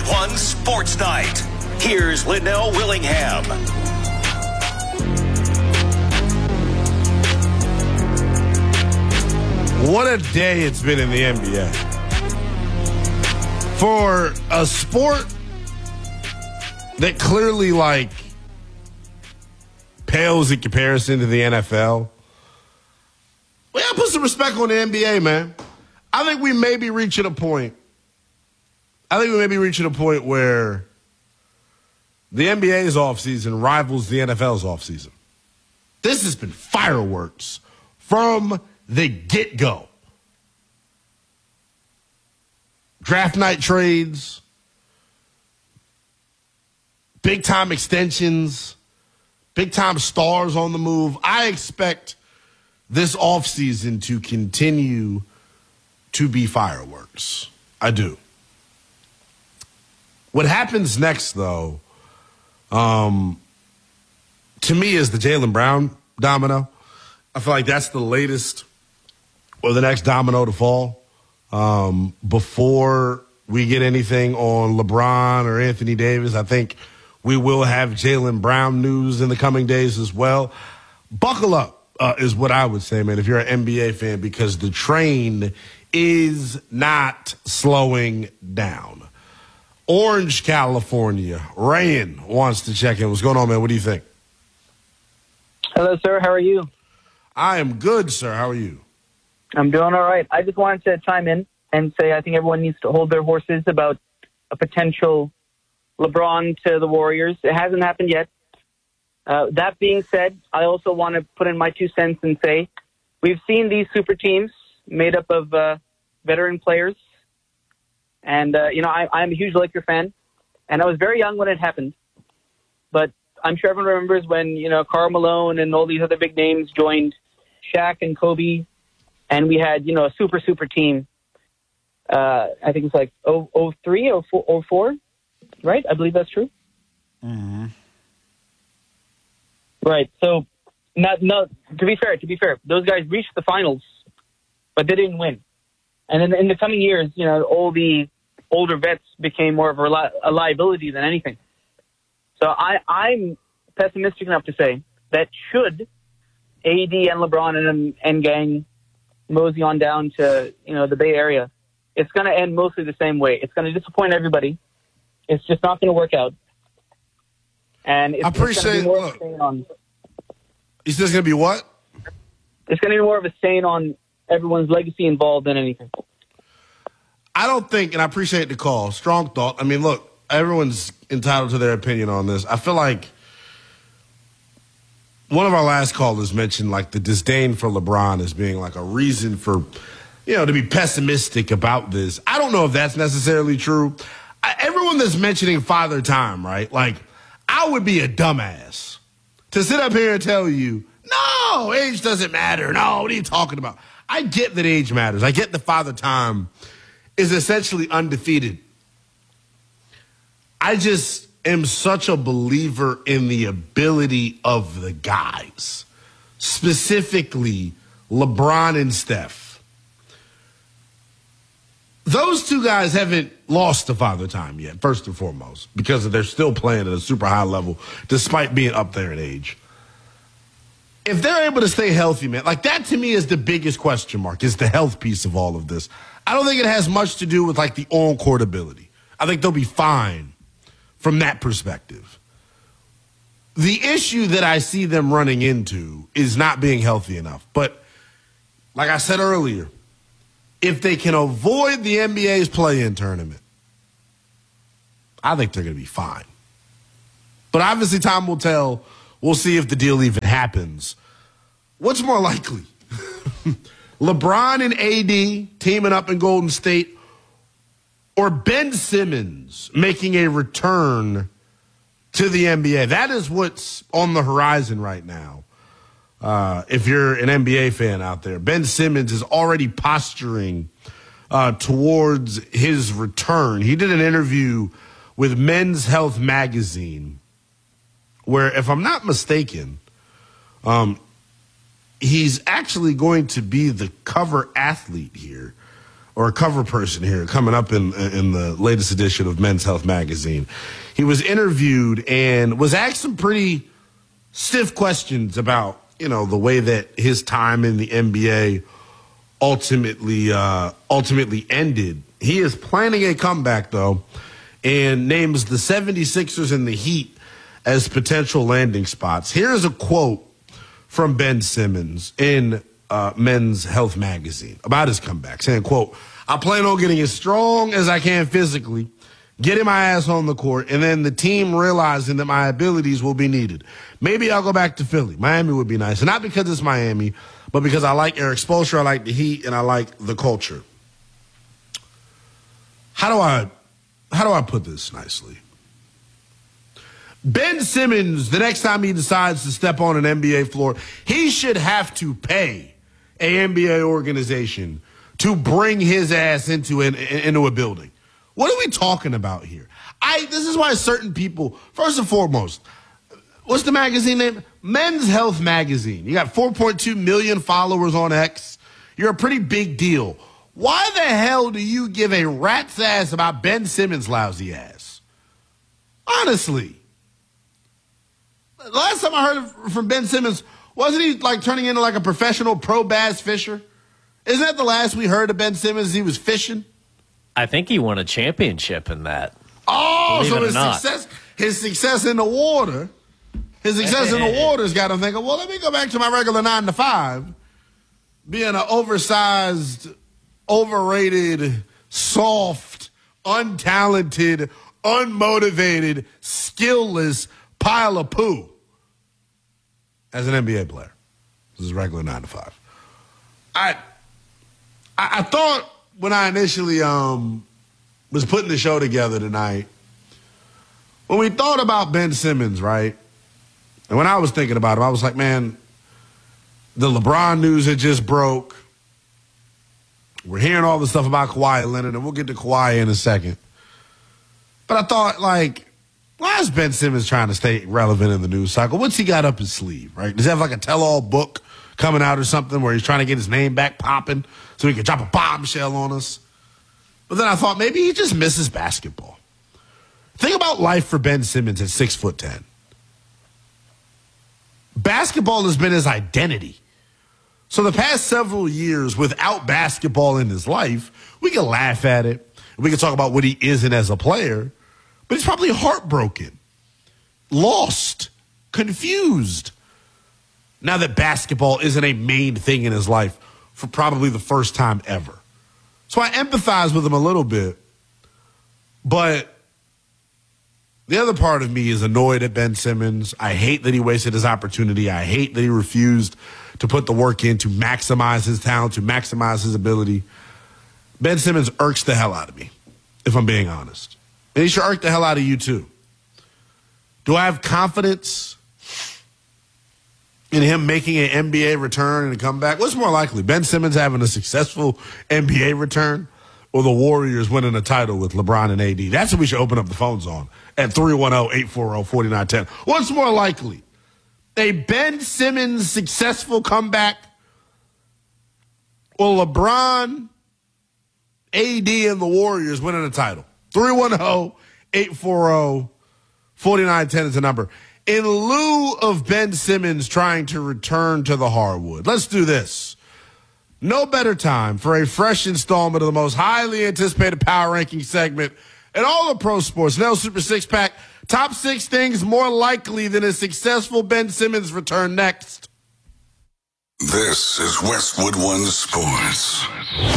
1 Sports Night. Here's Linnell Willingham. What a day it's been in the NBA. For a sport that clearly, pales in comparison to the NFL, we gotta put some respect on the NBA, man. I think we may be reaching a point. Where the NBA's offseason rivals the NFL's offseason. This has been fireworks from the get-go. Draft night trades, big-time extensions, big-time stars on the move. I expect this offseason to continue to be fireworks. I do. What happens next, though, to me, is the Jaylen Brown domino. I feel like that's the latest or the next domino to fall before we get anything on LeBron or Anthony Davis. I think we will have Jaylen Brown news in the coming days as well. Buckle up is what I would say, man, if you're an NBA fan, because the train is not slowing down. Orange, California. Rayan wants to check in. What's going on, man? What do you think? Hello, sir. How are you? I am good, sir. How are you? I'm doing all right. I just wanted to chime in and say I think everyone needs to hold their horses about a potential LeBron to the Warriors. It hasn't happened yet. That being said, I also want to put in my 2 cents and say we've seen these super teams made up of veteran players. And, I'm a huge Laker fan, and I was very young when it happened. But I'm sure everyone remembers when, Karl Malone and all these other big names joined Shaq and Kobe, and we had, a super, super team. I think it's like 03, 04, right? I believe that's true. Mm-hmm. Right. So, to be fair, those guys reached the finals, but they didn't win. And in the coming years, all the older vets became more of a liability than anything. So I'm pessimistic enough to say that should AD and LeBron and gang mosey on down to, the Bay Area, it's going to end mostly the same way. It's going to disappoint everybody. It's just not going to work out. And it's going to be more of a stain on... Is this going to be what? It's going to be more of a stain on everyone's legacy involved than anything. I don't think, and I appreciate the call, strong thought. I mean, look, everyone's entitled to their opinion on this. I feel like one of our last callers mentioned the disdain for LeBron as being a reason for, to be pessimistic about this. I don't know if that's necessarily true. Everyone that's mentioning Father Time, right? I would be a dumbass to sit up here and tell you, no, age doesn't matter. No, what are you talking about? I get that age matters. I get the Father Time is essentially undefeated. I just am such a believer in the ability of the guys, specifically LeBron and Steph. Those two guys haven't lost to Father Time yet, first and foremost, because they're still playing at a super high level despite being up there in age. If they're able to stay healthy, man, that to me is the biggest question mark, is the health piece of all of this. I don't think it has much to do with the on-court ability. I think they'll be fine from that perspective. The issue that I see them running into is not being healthy enough. But like I said earlier, if they can avoid the NBA's play-in tournament, I think they're going to be fine. But obviously time will tell. We'll see if the deal even happens. What's more likely? LeBron and AD teaming up in Golden State, or Ben Simmons making a return to the NBA? That is what's on the horizon right now. If you're an NBA fan out there, Ben Simmons is already posturing towards his return. He did an interview with Men's Health magazine where, if I'm not mistaken, he's actually going to be the cover athlete here or a cover person here coming up in the latest edition of Men's Health magazine. He was interviewed and was asked some pretty stiff questions about, the way that his time in the NBA ultimately ended. He is planning a comeback, though, and names the 76ers and the Heat as potential landing spots. Here's a quote from Ben Simmons in Men's Health magazine about his comeback, saying, quote, "I plan on getting as strong as I can physically, getting my ass on the court, and then the team realizing that my abilities will be needed. Maybe I'll go back to Philly. Miami would be nice. And not because it's Miami, but because I like Eric Spoelstra, I like the Heat, and I like the culture." How do I put this nicely? Ben Simmons, the next time he decides to step on an NBA floor, he should have to pay an NBA organization to bring his ass into a building. What are we talking about here? This is why certain people, first and foremost, what's the magazine name? Men's Health magazine. You got 4.2 million followers on X. You're a pretty big deal. Why the hell do you give a rat's ass about Ben Simmons' lousy ass? Honestly. Last time I heard from Ben Simmons, wasn't he like turning into like a professional pro bass fisher? Isn't that the last we heard of Ben Simmons? He was fishing? I think he won a championship in that. Oh, so his success in the water, has got him thinking, well, let me go back to my regular 9 to 5, being an oversized, overrated, soft, untalented, unmotivated, skillless pile of poo as an NBA player. This is regular 9 to 5. I thought when I initially was putting the show together tonight, when we thought about Ben Simmons, right? And when I was thinking about him, I was like, man, the LeBron news had just broke. We're hearing all the stuff about Kawhi Leonard, and we'll get to Kawhi in a second. But I thought, like, why is Ben Simmons trying to stay relevant in the news cycle? What's he got up his sleeve, right? Does he have like a tell-all book coming out or something where he's trying to get his name back popping so he can drop a bombshell on us? But then I thought maybe he just misses basketball. Think about life for Ben Simmons at 6'10". Basketball has been his identity. So the past several years without basketball in his life, we can laugh at it. We can talk about what he isn't as a player, but he's probably heartbroken, lost, confused, now that basketball isn't a main thing in his life for probably the first time ever. So I empathize with him a little bit, but the other part of me is annoyed at Ben Simmons. I hate that he wasted his opportunity. I hate that he refused to put the work in to maximize his talent, to maximize his ability. Ben Simmons irks the hell out of me, if I'm being honest. And he should irk the hell out of you, too. Do I have confidence in him making an NBA return and a comeback? What's more likely, Ben Simmons having a successful NBA return or the Warriors winning a title with LeBron and AD? That's what we should open up the phones on at 310-840-4910. What's more likely, a Ben Simmons successful comeback or LeBron, AD, and the Warriors winning a title? 310-840-4910 is the number. In lieu of Ben Simmons trying to return to the hardwood, let's do this. No better time for a fresh installment of the most highly anticipated power ranking segment in all of pro sports. Nell Super Six Pack. Top 6 things more likely than a successful Ben Simmons return next. This is Westwood One Sports.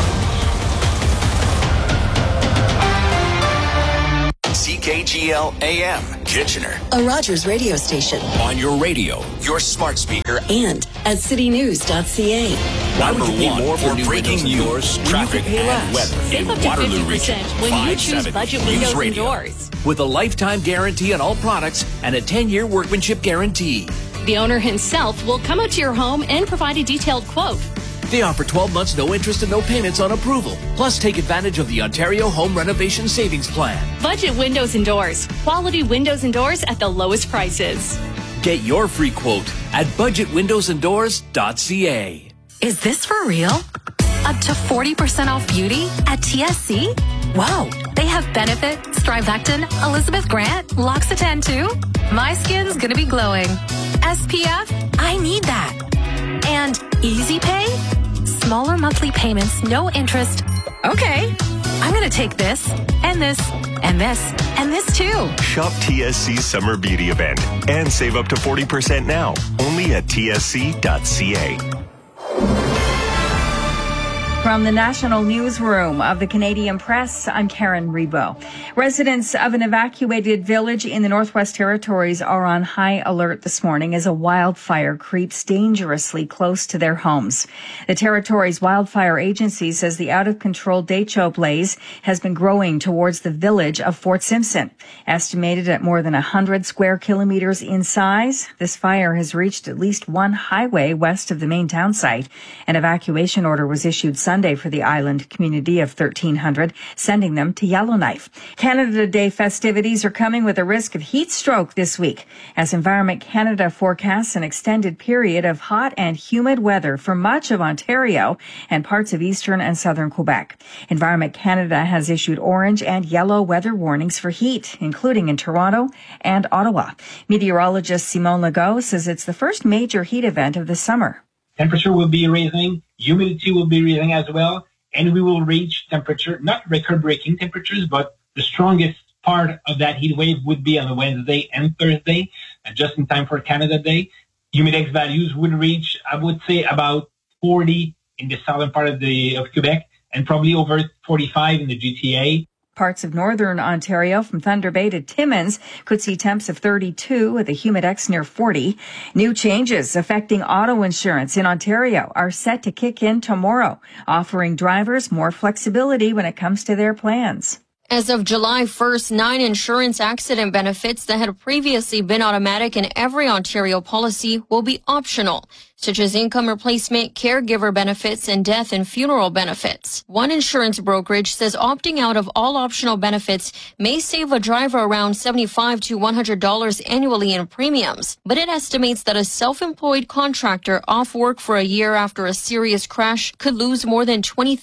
CKGL AM, Kitchener. A Rogers radio station. On your radio, your smart speaker, and at citynews.ca. Number one for breaking news, traffic, and weather. Save up to 50% when you choose Budget Windows and Doors. With a lifetime guarantee on all products and a 10-year workmanship guarantee. The owner himself will come out to your home and provide a detailed quote. They offer 12 months, no interest and no payments on approval. Plus, take advantage of the Ontario Home Renovation Savings Plan. Budget Windows and Doors. Quality windows and doors at the lowest prices. Get your free quote at budgetwindowsanddoors.ca. Is this for real? Up to 40% off beauty at TSC? Whoa, they have Benefit, Strivectin, Elizabeth Grant, L'Occitane too? My skin's gonna be glowing. SPF? I need that. And Easy Pay? Smaller monthly payments, no interest. Okay, I'm gonna take this, and this, and this, and this too. Shop TSC's Summer Beauty Event and save up to 40% now, only at tsc.ca. From the National Newsroom of the Canadian Press, I'm Karen Rebo. Residents of an evacuated village in the Northwest Territories are on high alert this morning as a wildfire creeps dangerously close to their homes. The Territories Wildfire Agency says the out-of-control Decho blaze has been growing towards the village of Fort Simpson. Estimated at more than 100 square kilometers in size, this fire has reached at least one highway west of the main town site. An evacuation order was issued Sunday for the island community of 1,300, sending them to Yellowknife. Canada Day festivities are coming with a risk of heat stroke this week, as Environment Canada forecasts an extended period of hot and humid weather for much of Ontario and parts of eastern and southern Quebec. Environment Canada has issued orange and yellow weather warnings for heat, including in Toronto and Ottawa. Meteorologist Simone Legault says it's the first major heat event of the summer. Temperature will be rising, humidity will be rising as well, and we will reach temperature, not record-breaking temperatures, but the strongest part of that heat wave would be on Wednesday and Thursday, just in time for Canada Day. Humidex values would reach, I would say, about 40 in the southern part of Quebec, and probably over 45 in the GTA. Parts of northern Ontario from Thunder Bay to Timmins could see temps of 32 with a humidex near 40. New changes affecting auto insurance in Ontario are set to kick in tomorrow, offering drivers more flexibility when it comes to their plans. As of July 1st, 9 insurance accident benefits that had previously been automatic in every Ontario policy will be optional, such as income replacement, caregiver benefits, and death and funeral benefits. One insurance brokerage says opting out of all optional benefits may save a driver around $75 to $100 annually in premiums, but it estimates that a self-employed contractor off work for a year after a serious crash could lose more than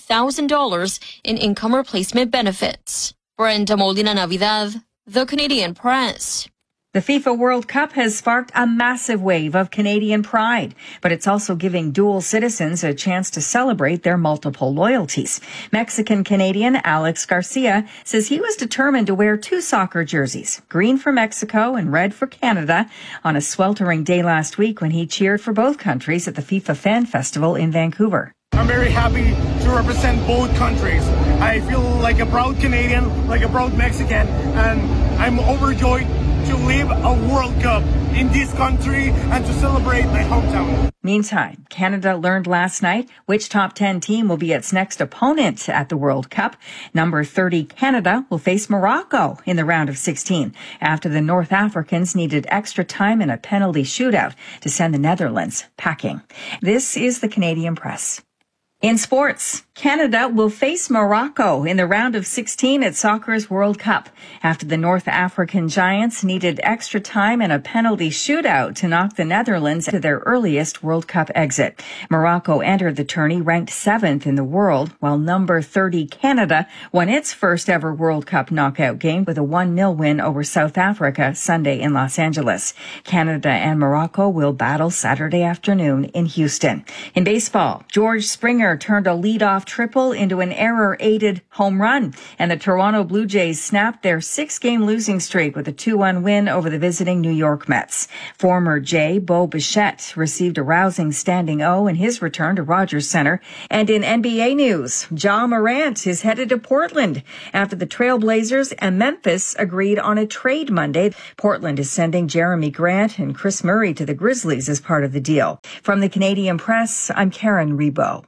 $20,000 in income replacement benefits. Brenda Molina Navidad, The Canadian Press. The FIFA World Cup has sparked a massive wave of Canadian pride, but it's also giving dual citizens a chance to celebrate their multiple loyalties. Mexican-Canadian Alex Garcia says he was determined to wear two soccer jerseys, green for Mexico and red for Canada, on a sweltering day last week when he cheered for both countries at the FIFA Fan Festival in Vancouver. I'm very happy to represent both countries. I feel like a proud Canadian, like a proud Mexican, and I'm overjoyed to live a World Cup in this country and to celebrate my hometown. Meantime, Canada learned last night which top 10 team will be its next opponent at the World Cup. Number 30 Canada will face Morocco in the round of 16 after the North Africans needed extra time in a penalty shootout to send the Netherlands packing. This is the Canadian Press. In sports, Canada will face Morocco in the round of 16 at soccer's World Cup after the North African Giants needed extra time in a penalty shootout to knock the Netherlands to their earliest World Cup exit. Morocco entered the tourney ranked 7th in the world, while number 30 Canada won its first ever World Cup knockout game with a 1-0 win over South Africa Sunday in Los Angeles. Canada and Morocco will battle Saturday afternoon in Houston. In baseball, George Springer turned a leadoff triple into an error-aided home run, and the Toronto Blue Jays snapped their 6-game losing streak with a 2-1 win over the visiting New York Mets. Former Jay Bo Bichette received a rousing standing O in his return to Rogers Center. And in NBA news, Ja Morant is headed to Portland after the Trailblazers and Memphis agreed on a trade Monday. Portland is sending Jeremy Grant and Chris Murray to the Grizzlies as part of the deal. From the Canadian Press, I'm Karen Rebo.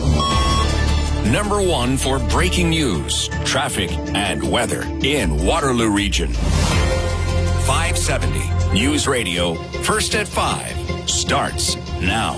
Number 1 for breaking news, traffic, and weather in Waterloo Region. 570 News Radio, First at 5, starts now.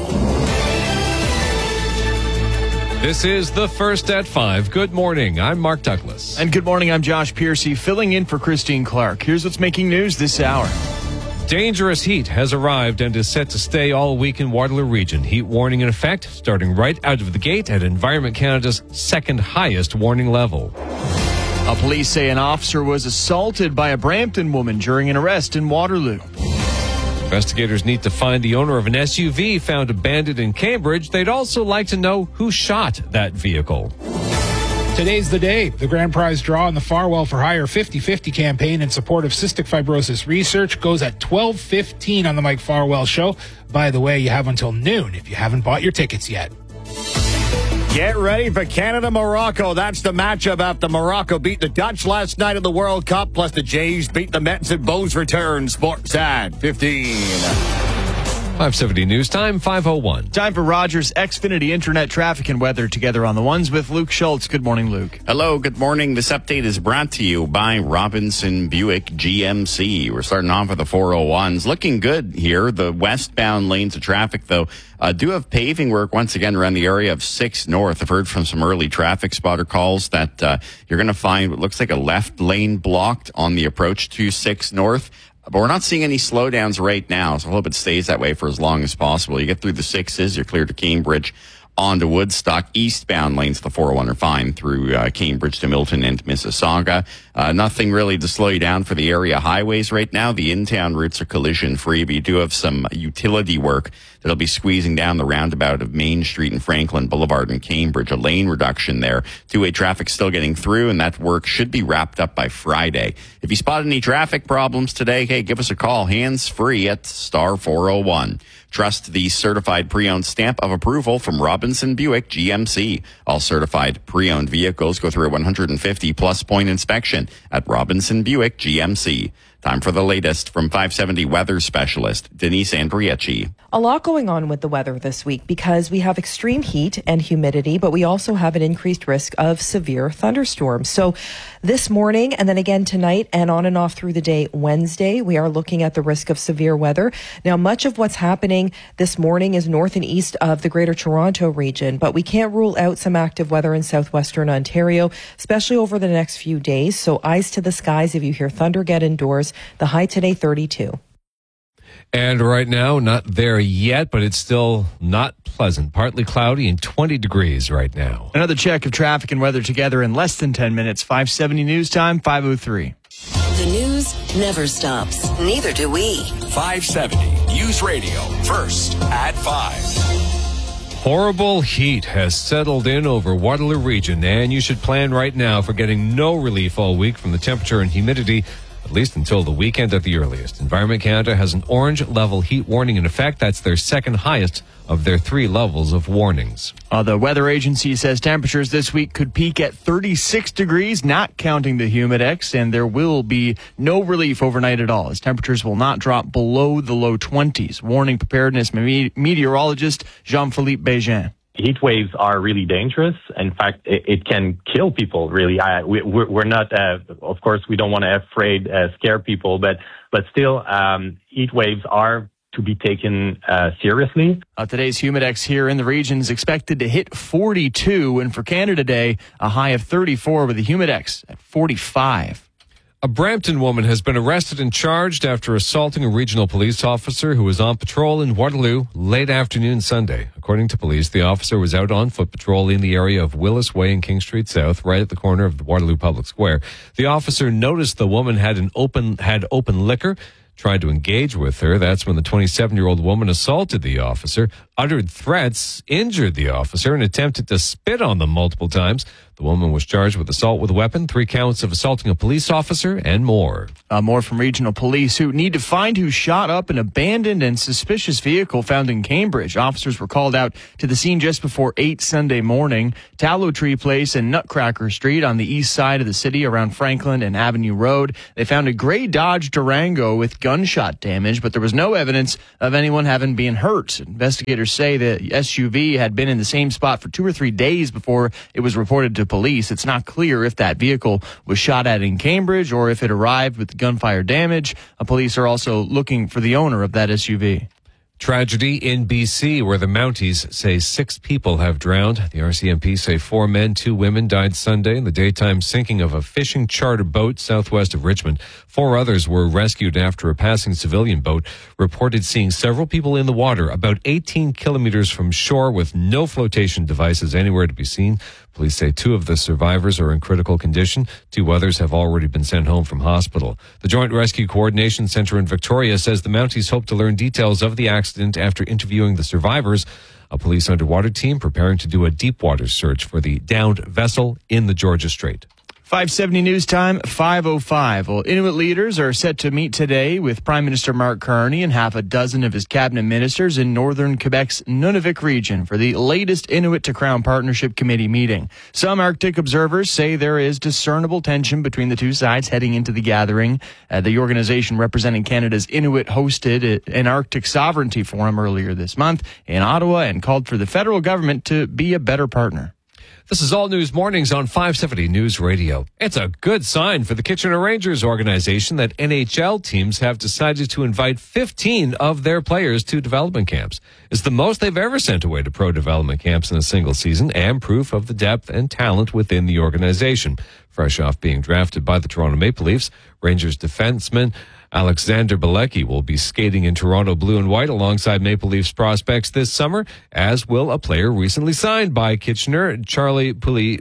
This is the First at 5. Good morning. I'm Mark Douglas. And good morning. I'm Josh Piercy, filling in for Christine Clark. Here's what's making news this hour. Dangerous heat has arrived and is set to stay all week in Waterloo region. Heat warning in effect, starting right out of the gate at Environment Canada's second highest warning level. Police say an officer was assaulted by a Brampton woman during an arrest in Waterloo. Investigators need to find the owner of an SUV found abandoned in Cambridge. They'd also like to know who shot that vehicle. Today's the day. The grand prize draw in the Farwell for Hire 50/50 campaign in support of cystic fibrosis research goes at 12:15 on the Mike Farwell Show. By the way, you have until noon if you haven't bought your tickets yet. Get ready for Canada-Morocco. That's the matchup after Morocco beat the Dutch last night in the World Cup, plus the Jays beat the Mets at Bo's return. Sports at 15. 570 News Time, 5:01. Time for Rogers Xfinity Internet traffic and weather together on the ones with Luke Schultz. Good morning, Luke. Hello, good morning. This update is brought to you by Robinson Buick GMC. We're starting off with the 401s. Looking good here. The westbound lanes of traffic, though, do have paving work once again around the area of 6 North. I've heard from some early traffic spotter calls that you're going to find what looks like a left lane blocked on the approach to 6 North. But we're not seeing any slowdowns right now, so I hope it stays that way for as long as possible. You get through the 6s, you're clear to Cambridge, onto Woodstock. Eastbound lanes of the 401 are fine through Cambridge to Milton and Mississauga. Nothing really to slow you down for the area highways right now. The in-town routes are collision-free, but you do have some utility work that'll be squeezing down the roundabout of Main Street and Franklin Boulevard in Cambridge. A lane reduction there. Two-way traffic still getting through, and that work should be wrapped up by Friday. If you spot any traffic problems today, hey, give us a call. Hands-free at star 401. Trust the certified pre-owned stamp of approval from Robinson Buick GMC. All certified pre-owned vehicles go through a 150-plus point inspection at Robinson Buick GMC. Time for the latest from 570 weather specialist Denise Andriecci. A lot going on with the weather this week because we have extreme heat and humidity, but we also have an increased risk of severe thunderstorms. So this morning and then again tonight and on and off through the day Wednesday, we are looking at the risk of severe weather. Now, much of what's happening this morning is north and east of the Greater Toronto region, but we can't rule out some active weather in southwestern Ontario, especially over the next few days. So eyes to the skies if you hear thunder, get indoors. The high today, 32. And right now, not there yet, but it's still not pleasant. Partly cloudy and 20 degrees right now. Another check of traffic and weather together in less than 10 minutes. 570 News Time, 5:03. The news never stops. Neither do we. 570 News Radio, first at 5. Horrible heat has settled in over Waterloo region, and you should plan right now for getting no relief all week from the temperature and humidity, at least until the weekend at the earliest. Environment Canada has an orange level heat warning in effect. That's their second highest of their 3 levels of warnings. The weather agency says temperatures this week could peak at 36 degrees, not counting the humidex, and there will be no relief overnight at all, as temperatures will not drop below the low 20s. Warning preparedness meteorologist Jean-Philippe Bégin. Heat waves are really dangerous. In fact, it can kill people, really. We're not, of course, we don't want to scare people, but still, heat waves are to be taken seriously. Today's humidex here in the region is expected to hit 42, and for Canada Day, a high of 34 with a humidex at 45. A Brampton woman has been arrested and charged after assaulting a regional police officer who was on patrol in Waterloo late afternoon Sunday. According to police, the officer was out on foot patrol in the area of Willis Way and King Street South, right at the corner of the Waterloo Public Square. The officer noticed the woman had open liquor, tried to engage with her. That's when the 27-year-old woman assaulted the officer, uttered threats, injured the officer, and attempted to spit on them multiple times. The woman was charged with assault with a weapon, 3 counts of assaulting a police officer, and more. More from regional police, who need to find who shot up an abandoned and suspicious vehicle found in Cambridge. Officers were called out to the scene just before 8 Sunday morning. Tallow Tree Place and Nutcracker Street on the east side of the city around Franklin and Avenue Road. They found a gray Dodge Durango with gunshot damage, but there was no evidence of anyone having been hurt. Investigators say the SUV had been in the same spot for 2 or 3 days before it was reported to police. It's not clear if that vehicle was shot at in Cambridge or if it arrived with gunfire damage. Police are also looking for the owner of that SUV. Tragedy in BC, where the Mounties say 6 people have drowned. The RCMP say 4 men, 2 women died Sunday in the daytime sinking of a fishing charter boat southwest of Richmond. 4 others were rescued after a passing civilian boat reported seeing several people in the water about 18 kilometers from shore with no flotation devices anywhere to be seen. Police say 2 of the survivors are in critical condition. 2 others have already been sent home from hospital. The Joint Rescue Coordination Center in Victoria says the Mounties hope to learn details of the accident after interviewing the survivors. A police underwater team preparing to do a deep water search for the downed vessel in the Georgia Strait. 570 News Time, 5:05. Well, Inuit leaders are set to meet today with Prime Minister Mark Carney and half a dozen of his cabinet ministers in northern Quebec's Nunavik region for the latest Inuit to Crown Partnership Committee meeting. Some Arctic observers say there is discernible tension between the two sides heading into the gathering. The organization representing Canada's Inuit hosted an Arctic Sovereignty Forum earlier this month in Ottawa and called for the federal government to be a better partner. This is All News Mornings on 570 News Radio. It's a good sign for the Kitchener Rangers organization that NHL teams have decided to invite 15 of their players to development camps. It's the most they've ever sent away to pro development camps in a single season and proof of the depth and talent within the organization. Fresh off being drafted by the Toronto Maple Leafs, Rangers defenseman Alexander Bilecki will be skating in Toronto blue and white alongside Maple Leafs prospects this summer, as will a player recently signed by Kitchener, Charlie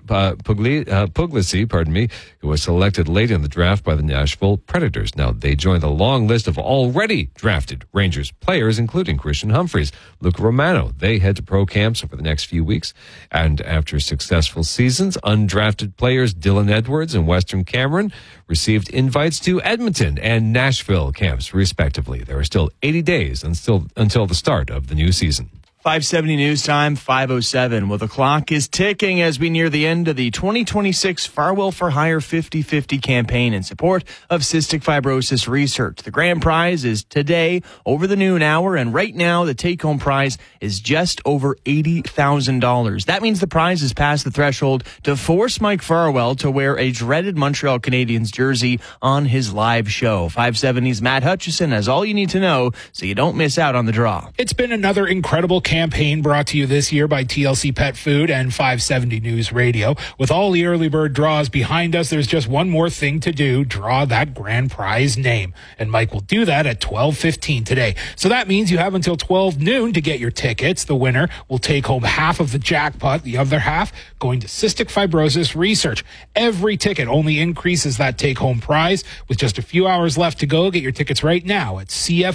Puglisi, who was selected late in the draft by the Nashville Predators. Now, they joined the long list of already drafted Rangers players, including Christian Humphries, Luca Romano. They head to pro camps over the next few weeks. And after successful seasons, undrafted players Dylan Edwards and Western Cameron received invites to Edmonton and Nashville camps, respectively. There are still 80 days until the start of the new season. 570 News Time, 5:07. Well, the clock is ticking as we near the end of the 2026 Farwell for Hire 50/50 campaign in support of cystic fibrosis research. The grand prize is today over the noon hour, and right now the take-home prize is just over $80,000. That means the prize has passed the threshold to force Mike Farwell to wear a dreaded Montreal Canadiens jersey on his live show. 570's Matt Hutchison has all you need to know so you don't miss out on the draw. It's been another incredible campaign brought to you this year by TLC Pet Food and 570 News Radio. With all the early bird draws behind us, there's just one more thing to do: draw that grand prize name. And Mike will do that at 12:15 today. So that means you have until 12 noon to get your tickets. The winner will take home half of the jackpot, the other half going to cystic fibrosis research. Every ticket only increases that take-home prize. With just a few hours left to go, get your tickets right now at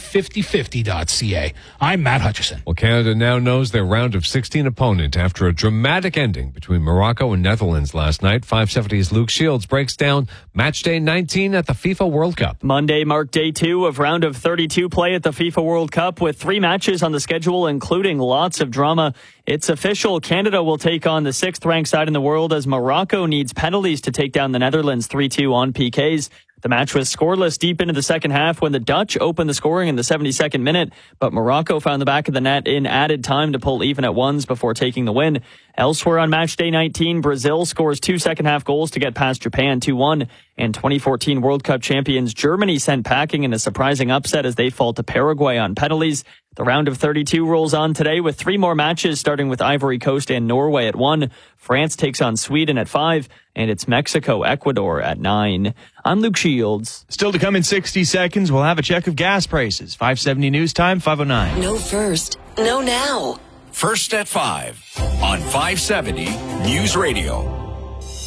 cf5050.ca. I'm Matt Hutchison. Well, Canada now knows their round of 16 opponent after a dramatic ending between Morocco and Netherlands last night. 570's Luke Shields breaks down match day 19 at the FIFA World Cup. Monday marked day 2 of round of 32 play at the FIFA World Cup, with 3 matches on the schedule, including lots of drama. It's official. Canada will take on the 6th-ranked side in the world as Morocco needs penalties to take down the Netherlands 3-2 on PKs. The match was scoreless deep into the second half when the Dutch opened the scoring in the 72nd minute, but Morocco found the back of the net in added time to pull even at ones before taking the win. Elsewhere on match day 19, Brazil scores 2 second-half goals to get past Japan 2-1, and 2014 World Cup champions Germany sent packing in a surprising upset as they fall to Paraguay on penalties. The round of 32 rolls on today with 3 more matches, starting with Ivory Coast and Norway at 1. France takes on Sweden at 5, and it's Mexico-Ecuador at 9. I'm Luke Shields. Still to come in 60 seconds, we'll have a check of gas prices. 570 News Time, 5:09. No first, no now. First at 5 on 570 News Radio.